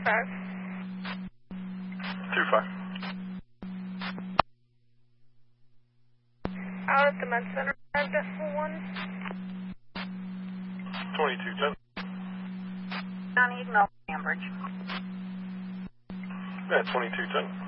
25. Out at the Med Center, decimal 1. 2210. Johnny Ignore, Cambridge. Yeah, 2210.